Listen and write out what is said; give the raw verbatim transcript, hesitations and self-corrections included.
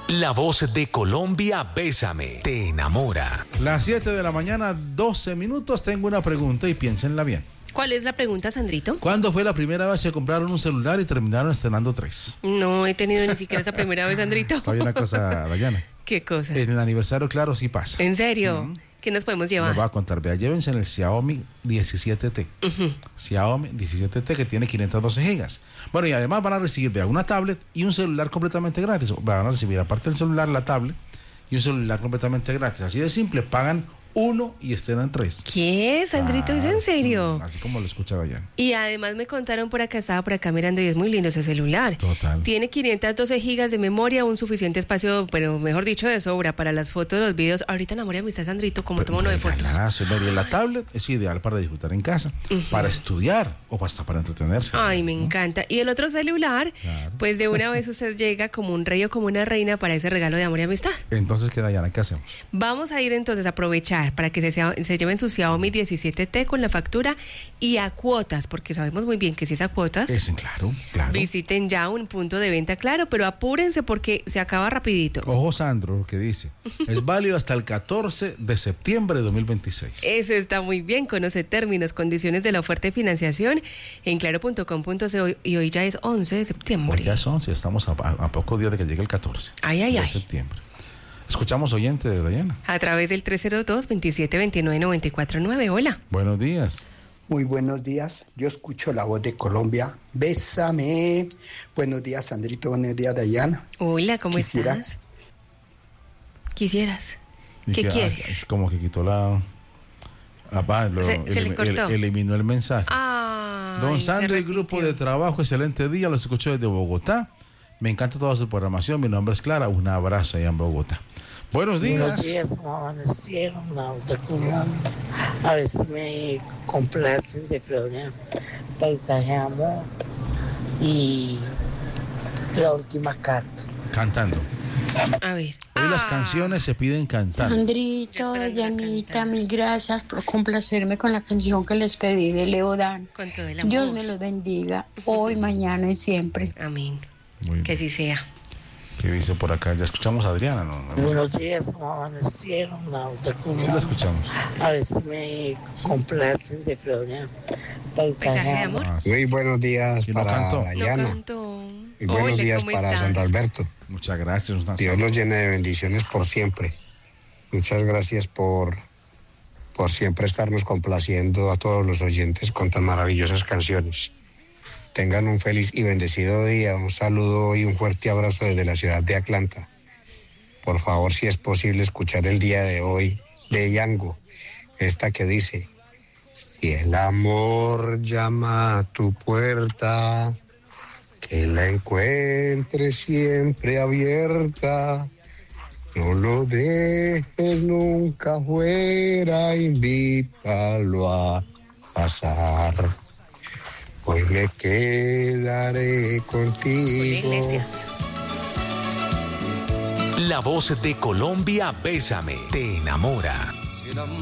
La voz de Colombia, Bésame, te enamora. Las siete de la mañana, doce minutos, tengo una pregunta y piénsenla bien. ¿Cuál es la pregunta, Sandrito? ¿Cuándo fue la primera vez que compraron un celular y terminaron estrenando tres? No he tenido ni siquiera esa primera vez, Sandrito. ¿Sabe una cosa, Dayana? ¿Qué cosa? En el aniversario, claro, sí pasa. ¿En serio? Uh-huh. ¿Qué nos podemos llevar? Les voy a contar, vea, llévense en el Xiaomi diecisiete T. Uh-huh. Xiaomi diecisiete T que tiene quinientos doce gigas. Bueno, y además van a recibir, vea, una tablet y un celular completamente gratis. Van a recibir, aparte del celular, la tablet y un celular completamente gratis. Así de simple, pagan uno y estrenan tres. ¿Qué, Sandrito? Ah, ¿es en serio? Así como lo escuchaba ya. Y además me contaron por acá, estaba por acá mirando y es muy lindo ese celular. Total. Tiene quinientos doce gigas de memoria, un suficiente espacio, pero mejor dicho, de sobra para las fotos, los videos. Ahorita enamoré a amistad, Sandrito, como tomo uno de fotos. Y la tablet es ideal para disfrutar en casa, uh-huh. para estudiar o hasta para entretenerse. Ay, me ¿no? encanta. Y el otro celular, claro. pues de una vez usted llega como un rey o como una reina para ese regalo de amor y amistad. Entonces, ¿qué, Dayana? ¿Qué hacemos? Vamos a ir entonces a aprovechar para que se, se lleven su Xiaomi diecisiete T con la factura y a cuotas, porque sabemos muy bien que si es a cuotas, es claro, claro. Visiten ya un punto de venta, claro, pero apúrense porque se acaba rapidito. Ojo, Sandro, lo que dice. Es válido hasta el catorce de septiembre de dos mil veintiséis. Eso está muy bien. Conoce términos, condiciones de la oferta de financiación en claro punto com punto co y hoy ya es once de septiembre. Hoy ya es once, estamos a, a, a pocos días de que llegue el catorce ay, ay, de ay. septiembre. Escuchamos oyente de Dayana. A través del tres cero dos, veintisiete veintinueve, noventa y cuatro nueve. Hola. Buenos días. Muy buenos días. Yo escucho la voz de Colombia. Bésame. Buenos días, Sandrito. Buenos días, Dayana. Hola, ¿cómo Quisiera... estás? Quisieras. ¿Qué que, quieres? Es como que quitó la... Ah, lo, se, elim, se le cortó. El, eliminó el mensaje. Ah, Don Sandro, el grupo de trabajo, excelente día. Los escucho desde Bogotá. Me encanta toda su programación. Mi nombre es Clara. Un abrazo allá en Bogotá. Buenos días. Buenos días, ¿cómo amanecieron? La de Colombia. A ver si me complacen de Florian. Paisaje Amor. Y la última carta. Cantando. A ver. Hoy ah. las canciones se piden cantando. Sandrito, Yanita, mil gracias por complacerme con la canción que les pedí de Leo Dan. Con todo el amor. Dios me los bendiga, hoy, mañana y siempre. Amén. Muy que así sea. ¿Qué dice por acá? Ya escuchamos a Adriana, ¿no? Buenos días, ¿cómo amanecieron? La sí la escuchamos. A ver si me complacen de Florian. Paisaje de amor. Ah, sí. Muy buenos días para no Dayana. No y buenos Ole, días para estás? San Alberto. Muchas gracias. Dios los llene de bendiciones por siempre. Muchas gracias por, por siempre estarnos complaciendo a todos los oyentes con tan maravillosas canciones. Tengan un feliz y bendecido día. Un saludo y un fuerte abrazo desde la ciudad de Atlanta. Por favor, si es posible, escuchar el día de hoy de Yango. Esta que dice: si el amor llama a tu puerta, que la encuentres siempre abierta. No lo dejes nunca fuera, invítalo a pasar. Hoy me quedaré contigo. La voz de Colombia, Bésame, te enamora.